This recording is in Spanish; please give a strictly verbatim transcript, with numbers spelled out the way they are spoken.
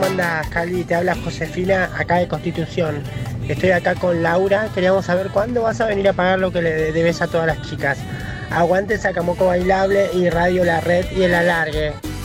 ¿cómo andás, Cali? Te habla Josefina, acá de Constitución. Estoy acá con Laura, queríamos saber cuándo vas a venir a pagar lo que le debes a todas las chicas. Aguante Sacamoco Bailable y Radio La Red y el alargue.